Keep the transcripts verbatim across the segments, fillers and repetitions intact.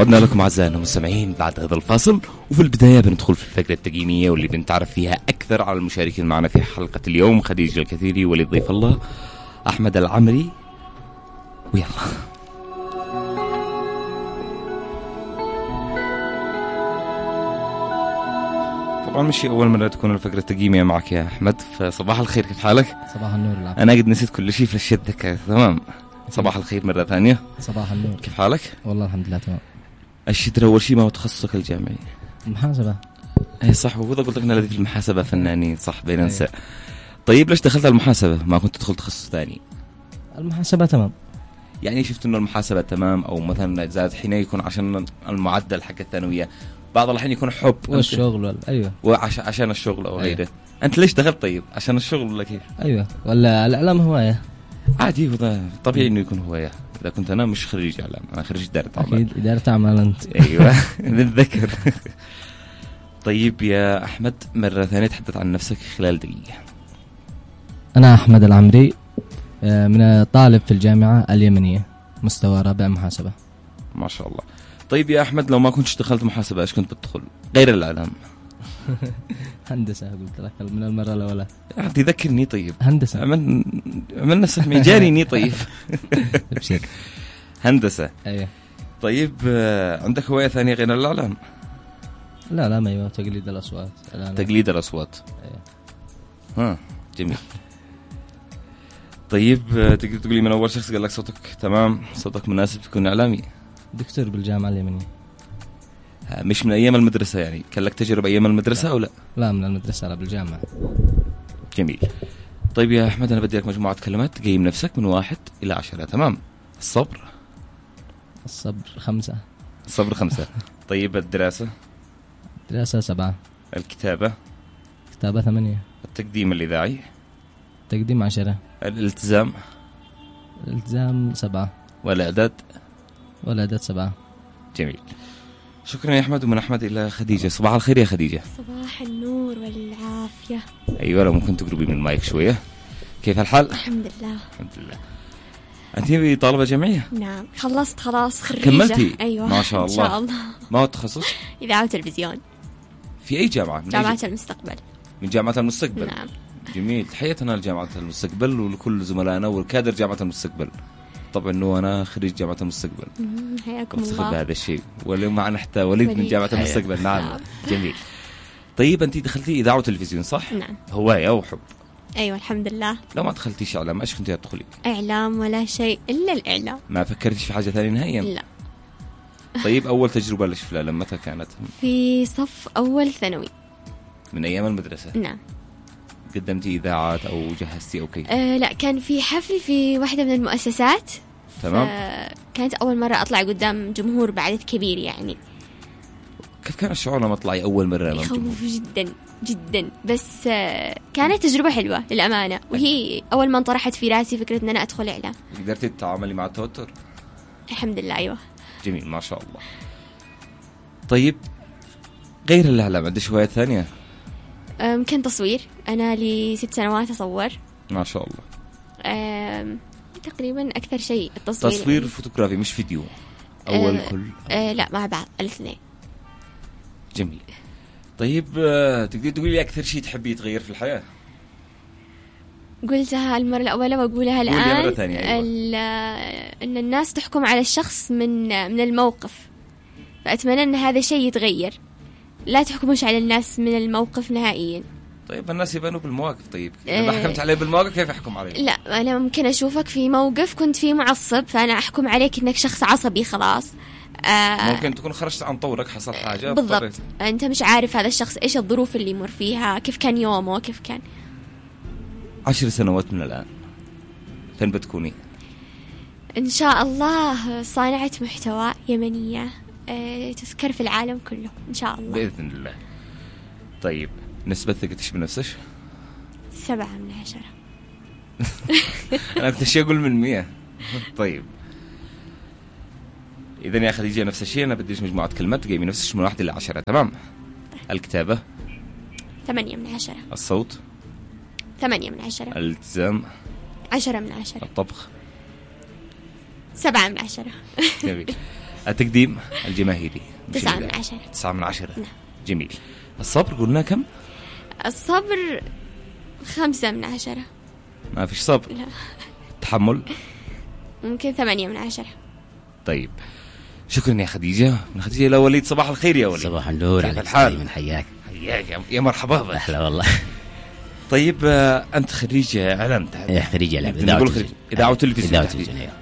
عدنا لكم أعزائنا المستمعين بعد هذا الفاصل، وفي البداية بندخل في الفقرة التقييمية واللي بنتعرف فيها أكثر على المشاركين معنا في حلقة اليوم: خديجة الكثيري، وليد ضيف الله، أحمد العمري. ويلا طبعا مش أول مرة تكون الفقرة التقييمية معك يا أحمد، فصباح الخير، كيف حالك؟ صباح النور. العافية. أنا قد نسيت كل شيء فلشيت ذكاء. تمام، صباح الخير مرة ثانية. صباح النور. كيف حالك؟ والله الحمد لله تمام. الشدر أول شيء ما هو تخصصك الجامعي؟ محاسبة. اي صح، وإذا قلت لك أن الذي في المحاسبة فنانين، صح بين ننسى. طيب ليش دخلت المحاسبة ما كنت تدخل تخصص ثاني؟ المحاسبة تمام. يعني شفت إنه المحاسبة تمام، أو مثلا زاد حين يكون عشان المعدل حق الثانوية، بعض الحين يكون حب والشغل ولا أيوة، وعشان عشان الشغل أو غيره. أيوة. أنت ليش دخلت طيب؟ عشان الشغل ولا كيف؟ أيوة، ولا الإعلام هواية؟ عادي، هو طبيعي إنه يكون هواية. إذا كنت أنا مش خريج إعلام، أنا خريج إدارة أعمال. أكيد إدارة أعمال أنت. أيوة بالذكر. طيب يا أحمد، مرة ثانية تحدث عن نفسك خلال دقيقة. أنا أحمد العمري، من طالب في الجامعة اليمنية، مستوى رابع محاسبة. ما شاء الله. طيب يا أحمد، لو ما كنتش دخلت محاسبة إيش كنت بتدخل غير الإعلام؟ هندسة قلت لك من المرة الأولى. تذكرني طيب. هندسة. عمل عملنا سحمي جاريني. طيب بشير. هندسة. أيوة. طيب عندك هواية ثانية غير الإعلام؟ لا لا، ما أيوة، تقليد الأصوات. تقليد الأصوات. أيوة. ها جميل. طيب تقدر تقول لي من أول شخص قال لك صوتك تمام، صوتك مناسب تكون إعلامي؟ دكتور بالجامعة اليمنية. مش من أيام المدرسة يعني؟ كان لك تجربة أيام المدرسة لا. أو لا؟ لا من المدرسة، لا بالجامعة. جميل. طيب يا أحمد، أنا بدي لك مجموعة كلمات تقيم نفسك من واحد إلى عشرة. تمام؟ الصبر. الصبر خمسة. الصبر خمسة. طيب الدراسة؟ دراسة سبعة. الكتابة؟ كتابة ثمانية. التقديم الإذاعي؟ تقديم عشرة. الالتزام؟ الالتزام سبعة. والإعداد؟ والإعداد سبعة. جميل، شكرا يا أحمد. ومن أحمد إلى خديجة. صباح الخير يا خديجة. صباح النور والعافية. أيوة، لو ممكن تقربي من المايك شوية. كيف الحال؟ الحمد لله. الحمد لله. أنت طالبة جامعية؟ نعم، خلصت خلاص، خريجة. كملتي؟ أيوة ما شاء الله. إن شاء الله. ما هو التخصص؟ إذاعة وتلفزيون. في أي جامعة؟ جامعة المستقبل. من جامعة المستقبل. نعم. جميل، تحياتنا لجامعة المستقبل ولكل زملائنا والكادر جامعة المستقبل. طبعا انه انا خريج جامعة المستقبل، حياكم الله. الله. بهذا الشيء، واليوم معنا حتى وليد من جامعة المستقبل. نعم. نعم. جميل. طيب انت دخلتي اذاعة وتلفزيون صح؟ نعم. هواية وحب. ايوه الحمد لله. لو ما دخلتيش اعلام ايش كنتي تدخلي؟ اعلام ولا شيء الا الاعلام. ما فكرتيش في حاجة ثانية نهائيا؟ لا. طيب اول تجربة لك في الاعلام متى كانت؟ في صف اول ثانوي. من ايام المدرسة؟ نعم. قدمتي اذاعات او جهزتي او كيف؟ أه لا، كان في حفل في واحدة من المؤسسات. تمام. كانت اول مرة اطلع قدام جمهور بعدد كبير يعني. كيف كان الشعور لما تطلعي اول مرة امام جمهور؟ يخوف جدا جدا، بس كانت تجربة حلوة للأمانة، وهي أول ما انطرحت في راسي فكرة أن أنا أدخل إعلام. قدرتي تتعاملي مع التوتر؟ الحمد لله. أيوة. جميل ما شاء الله. طيب غير الإعلام عندك هوايات ثانية؟ يمكن تصوير، أنا لي ست سنوات أصور. ما شاء الله. تقريبا أكثر شيء التصوير. تصوير فوتوغرافي مش فيديو؟ أول أه كل أه لا، مع بعض الاثنين. جميل. طيب تقدر تقولي لي أكثر شيء تحبي يتغير في الحياة؟ قلتها المرة الأولى وأقولها الآن. مرة ثانية. أيوة. أن الناس تحكم على الشخص من من الموقف، فأتمنى أن هذا شيء يتغير. لا تحكموش على الناس من الموقف نهائيا. طيب الناس يبانوا بالمواقف. طيب إذا حكمت عليه بالمواقف كيف أحكم عليه؟ لا، أنا ممكن أشوفك في موقف كنت فيه معصب، فأنا أحكم عليك إنك شخص عصبي خلاص. آه ممكن تكون خرجت عن طورك، حصل حاجة بالضبط. بطريق. أنت مش عارف هذا الشخص إيش الظروف اللي يمر فيها، كيف كان يومه، كيف كان. عشر سنوات من الآن فين بتكوني؟ إن شاء الله صانعة محتوى يمنية أه تذكر في العالم كله إن شاء الله بإذن الله. طيب نسبة ثقتك بنفسك؟ سبعة من عشرة. أنا كنت شيء أقول من مية. طيب إذن يا خديجة نفس الشيء، أنا بديش مجموعة كلمات تقيمي نفسك من واحد إلى عشرة. تمام. طيب. الكتابة؟ ثمانية من عشرة. الصوت؟ ثمانية من عشرة. الالتزام؟ عشرة من عشرة. الطبخ؟ سبعة من عشرة. جميل. التقديم الجماهيري تسعة من عشرة. تسعة من عشرة. نعم. جميل. الصبر قلنا كم؟ الصبر خمسة من عشرة. ما فيش صبر. لا. التحمل ممكن ثمانية من عشرة. طيب شكرا يا خديجة. من خديجة إلى وليد. صباح الخير يا وليد. صباح النور كيف عليك. الحال؟ من حياك. حياك يا مرحبا بك. أحلى والله. طيب آه، أنت خريج إعلام. إيه خريج إعلام. إذاعة وتلفزيون. أيوة.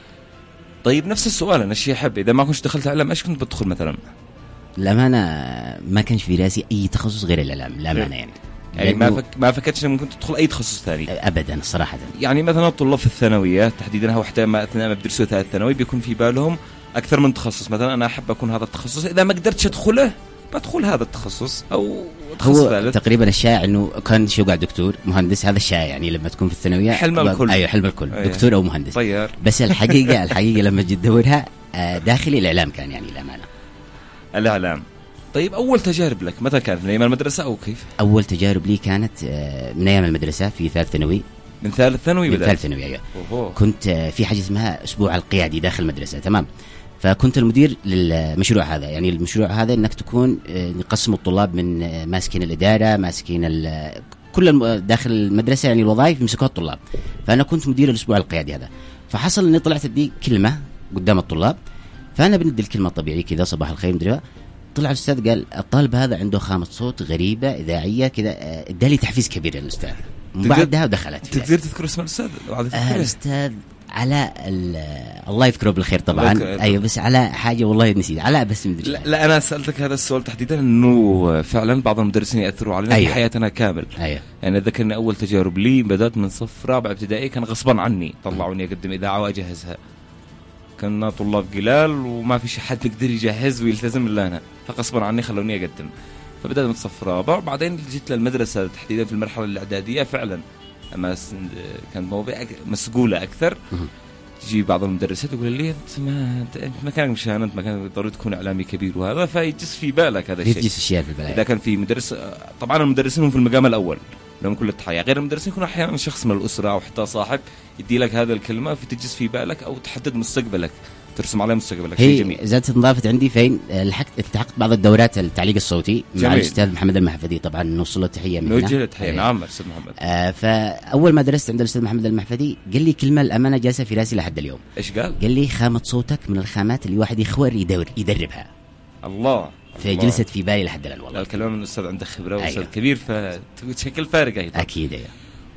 طيب نفس السؤال أنا شيء أحب، إذا ما كنتش دخلت إعلام إيش كنت بتدخل مثلا؟ الأمانة ما كانش في راسي أي تخصص غير الإعلام، الأمانة يعني. يعني ما فك ما فكرتش ممكن تدخل أي تخصص ثاني؟ أبدا صراحة. يعني مثلا الطلاب في الثانوية تحديدا هو حتى ما أثناء ما بدرسوا ثالث ثانوي بيكون في بالهم أكثر من تخصص، مثلا أنا أحب أكون هذا التخصص، إذا ما قدرتش أدخله بدخل هذا التخصص أو تخصص هو ثالث. تقريبا الشائع إنه كان شو قاعد دكتور مهندس، هذا الشائع يعني لما تكون في الثانوية حلم الكل. أيوة حلم الكل. أيوة. دكتور أو مهندس. طيار. بس الحقيقة الحقيقة لما جيت دورها داخلي الإعلام كان يعني الأمانة. الإعلام. طيب أول تجارب لك متى كانت؟ من أيام المدرسة أو كيف؟ أول تجارب لي كانت من أيام المدرسة في ثالث ثانوي. من ثالث ثانوي بدأت؟ من ثالث ثانوي أيوة. أوه. كنت في حاجة اسمها أسبوع القيادي داخل المدرسة، تمام. فكنت المدير للمشروع هذا، يعني المشروع هذا انك تكون نقسم الطلاب من ماسكين الاداره، ماسكين كل داخل المدرسه، يعني الوظائف يمسكوها الطلاب. فانا كنت مدير الاسبوع القيادي هذا. فحصل اني طلعت ادي كلمه قدام الطلاب، فانا بندي الكلمه طبيعي كذا صباح الخير مدري. طلع الاستاذ قال الطالب هذا عنده خامه صوت غريبه اذاعيه كذا، ادالي تحفيز كبير للاستاذ. وبعدها ودخلت. تقدر تذكر اسم الاستاذ؟ آه الاستاذ علاء، الله يذكره بالخير طبعا. ايوه بس علاء حاجه والله نسيت علاء بس مدري. لا, لا انا سالتك هذا السؤال تحديدا انه فعلا بعض المدرسين ياثروا علينا أيوة. في حياتنا كامل. أيوة. يعني اتذكر ان اول تجارب لي بدات من صف رابع ابتدائي، كان غصبا عني طلعوني اقدم اذاعه واجهزها. كنا طلاب قلال وما في حد يقدر يجهز ويلتزم الا انا، فغصبا عني خلوني اقدم. فبدات من صف رابع، وبعدين جيت للمدرسه تحديدا في المرحله الاعداديه فعلا اما كانت مواضيع مسؤوله اكثر. تجي بعض المدرسات يقول لي انت ما انت مكانك مشان انت مكانك ضروري تكون اعلامي كبير، وهذا فيجلس في بالك هذا الشيء. يجلس الشيء في بالك. اذا كان في مدرس، طبعا المدرسين هم في المقام الاول لهم كل التحيه، غير المدرسين يكون احيانا شخص من الاسره او حتى صاحب يدي لك هذا الكلمه فتجلس في بالك او تحدد مستقبلك، ترسم عليه مستقبلك. شيء جميل. زادت انضافت عندي فين لحقت التحقت بعض الدورات التعليق الصوتي جميل. مع الاستاذ محمد المحفدي، طبعا نوصل له تحيه من هنا. نوجه تحيه. نعم استاذ محمد. آه فاول ما درست عند الاستاذ محمد المحفدي قال لي كلمه الامانه جالسه في راسي لحد اليوم. ايش قال؟ قال لي خامه صوتك من الخامات اللي واحد يخور يدور يدربها. الله. فجلست في بالي لحد الان والله. الكلام من الاستاذ عنده خبره واستاذ أيوة. كبير فتشكل فارق ايضا. اكيد ايوه.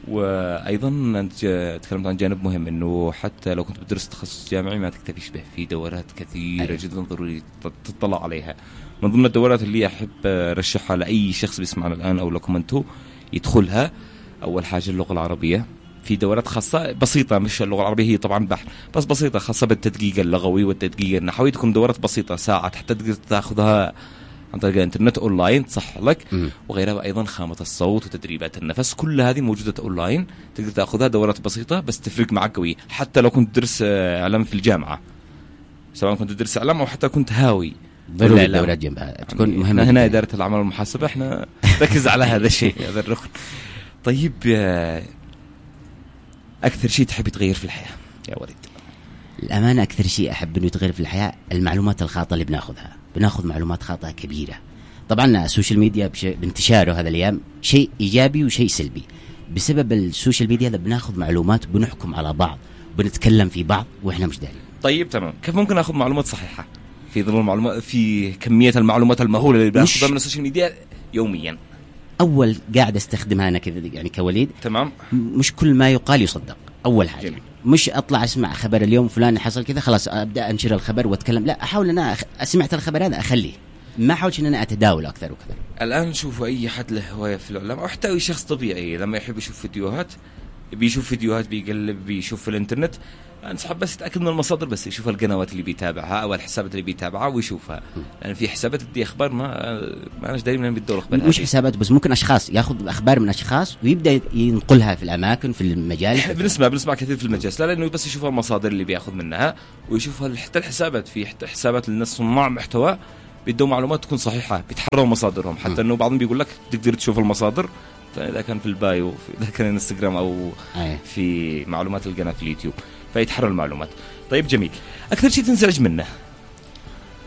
وايضا انت تكلمت عن جانب مهم انه حتى لو كنت بدرس تخصص جامعي ما تكتفيش به، في دورات كثيره أيوة. جدا ضروري تطلع عليها. من ضمن الدورات اللي احب ارشحها لاي شخص بيسمعنا الان او لكم انتم يدخلها، اول حاجه اللغه العربيه. في دورات خاصة بسيطة، مش اللغة العربية هي طبعا بحر، بس بسيطة خاصة بالتدقيق اللغوي والتدقيق النحوي. تكون دورات بسيطة ساعة حتى تقدر تاخذها عن طريق الانترنت اونلاين تصح لك. م. وغيرها ايضا خامة الصوت وتدريبات النفس، كل هذه موجودة اونلاين تقدر تاخذها، دورات بسيطة بس تفرق معك قوي. حتى لو كنت تدرس اعلام في الجامعة، سواء كنت تدرس اعلام او حتى كنت هاوي، ضروري الدورات جنبها تكون يعني مهمة. هنا إدارة الأعمال والمحاسبة احنا ركز على هذا الشيء هذا الركن. طيب أكثر شيء تحب تغير في الحياة يا وليد؟ الأمانة أكثر شيء أحب إنه يتغير في الحياة المعلومات الخاطئة اللي بناخذها. بناخذ معلومات خاطئة كبيرة. طبعا السوشيال ميديا بانتشاره هذا الأيام شيء إيجابي وشيء سلبي. بسبب السوشيال ميديا هذا بناخذ معلومات وبنحكم على بعض وبنتكلم في بعض وإحنا مش دارين. طيب تمام، كيف ممكن ناخذ معلومات صحيحة في ظل المعلومات في كمية المعلومات المهولة اللي بناخذها من السوشيال ميديا يوميا؟ أول قاعد استخدمها أنا كذا يعني كوليد. تمام. مش كل ما يقال يصدق. أول حاجة. جميل. مش أطلع أسمع خبر اليوم فلان حصل كذا خلاص أبدأ أنشر الخبر وأتكلم، لا أحاول أنا سمعت الخبر هذا أخليه، ما أحاولش إن أنا أتداول أكثر وكذا. الآن شوفوا أي حد له هواية في الإعلام أو حتى أي شخص طبيعي لما يحب يشوف فيديوهات بيشوف فيديوهات بيقلب بيشوف في الإنترنت، أنصحه بس يتأكد من المصادر، بس يشوف القنوات اللي بيتابعها أو الحسابات اللي بيتابعها ويشوفها، لأن يعني في حسابات تدي أخبار ما ما أناش دايما بيدور أخبار. مش حسابات بس، ممكن أشخاص يأخذ الأخبار من أشخاص ويبدأ ينقلها في الأماكن في المجال. بنسمع بنسمع كثير في المجالس، لا لأنه بس يشوف المصادر اللي بيأخذ منها ويشوفها حتى الحسابات، في حتى حسابات للناس صناع محتوى بيدوا معلومات تكون صحيحة بيتحروا مصادرهم، حتى إنه بعضهم بيقول لك تقدر تشوف المصادر إذا كان في البايو إذا كان انستغرام أو أيه. في معلومات القناة في اليوتيوب فيتحرر المعلومات. طيب جميل، أكثر شيء تنزعج منه؟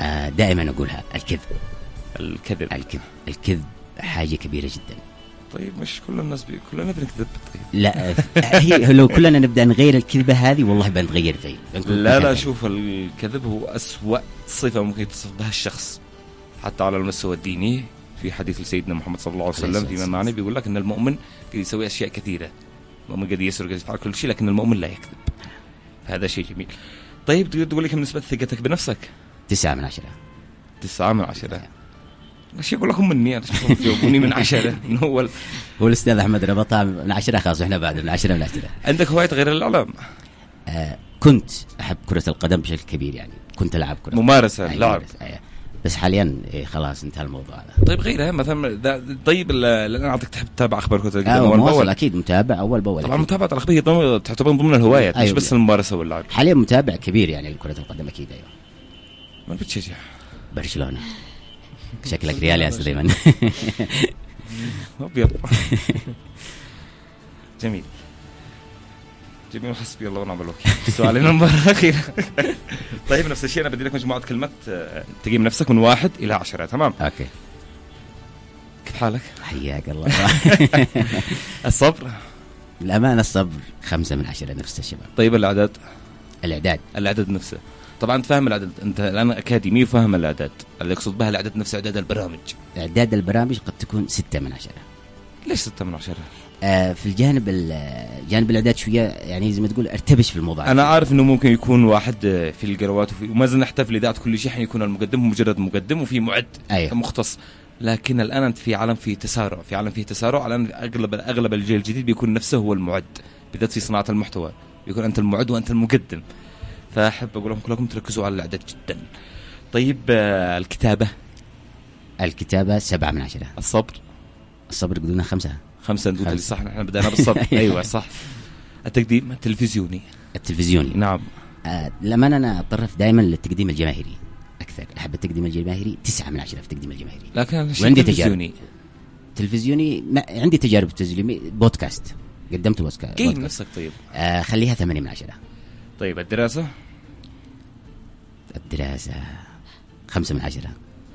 آه دائما أقولها، الكذب الكذب الكذب الكذب حاجة كبيرة جدا. طيب مش كل الناس بي... كلنا بنكذب. طيب لا هي لو كلنا نبدأ نغير الكذبة هذه والله بنتغير فيه. لا لا شوف، الكذب هو أسوأ صفة ممكن يتصف بها الشخص حتى على المستوى الديني. في حديث لسيدنا محمد صلى الله عليه وسلم فيما معنى بيقول لك أن المؤمن قد يسوي أشياء كثيرة، المؤمن قد يسرق قد يفعل كل شيء، لكن المؤمن لا يكذب. هذا شيء جميل. طيب تقدر تقول لي كم نسبة ثقتك بنفسك؟ تسعة من عشرة. تسعة من عشرة. شيء يقول لكم مني أنا يقولني من عشرة. من هو هو الأستاذ أحمد ربطها من عشرة، خلاص إحنا بعد من عشرة من عشرة. عندك هواية غير الإعلام؟ آه كنت أحب كرة القدم بشكل كبير، يعني كنت ألعب كرة ممارسة أي لعب أي. بس حاليا إيه خلاص انتهى الموضوع هذا. طيب غيرها مثلا؟ طيب الآن عندك تحب تتابع أخبار كرة القدم أول باول؟ أكيد متابع أول بأول. طبعا متابعة الأخبار تعتبر ضمن الهوايات أيوة. مش بس الممارسة واللعب. حاليا متابع كبير يعني لكرة القدم أكيد. أيوة. من بتشجع؟ برشلونة. شكلك ريال يا أستاذ أيمن. أبيض. جميل جميل، حسبي الله ونعم الوكيل. سؤالين المباراة الأخيرة. طيب نفس الشيء، أنا بدي لك مجموعة كلمات تقيم نفسك من واحد إلى عشرة. تمام؟ أوكي. كيف حالك؟ حياك الله. الصبر؟ الأمانة الصبر خمسة من عشرة نفس الشباب. طيب الإعداد؟ الإعداد الإعداد نفسه طبعا أنت فاهم الإعداد، أنت الآن أكاديمي وفاهم الإعداد. اللي يقصد بها الإعداد نفسه إعداد البرامج. إعداد البرامج قد تكون ستة من عشرة. ليش ستة من عشرة؟ آه في الجانب جانب الإعداد شوية يعني زي ما تقول ارتبش في الموضوع. أنا عارف إنه ممكن يكون واحد في القنوات وفي وما زلنا نحتفل إذاعة كل شيء حيكون المقدم مجرد مقدم وفي معد أيوه. مختص، لكن الآن أنت في عالم فيه تسارع، في عالم فيه تسارع. الآن أغلب أغلب الجيل الجديد بيكون نفسه هو المعد، بالذات في صناعة المحتوى بيكون أنت المعد وأنت المقدم. فأحب أقول لكم كلكم تركزوا على الإعداد جدا. طيب آه الكتابة؟ الكتابة سبعة من عشرة. الصبر؟ الصبر قدونا خمسة. خمسة ندود اللي صح، نحن بدأنا بالصبر. أيوة صح. التقديم التلفزيوني؟ التلفزيوني نعم. آه لما أنا أتطرف دائما للتقديم الجماهيري أكثر، أحب التقديم الجماهيري. تسعة من عشرة في التقديم الجماهيري. لكن وعندي تلفزيوني تجارب تلفزيوني ما عندي تجارب تلفزيوني. بودكاست قدمت بودكاست. كيف نفسك؟ طيب آه خليها ثمانية من عشرة. طيب الدراسة؟ الدراسة خمسة من عشرة.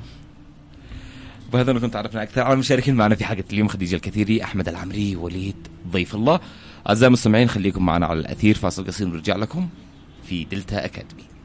وبهذا نكون تعرفنا أكثر على المشاركين معنا في حلقة اليوم. خديجة الكثيري، أحمد العمري، وليد ضيف الله. أعزائي المستمعين خليكم معنا على الأثير، فاصل قصير ونرجع لكم في دلتا أكاديمي.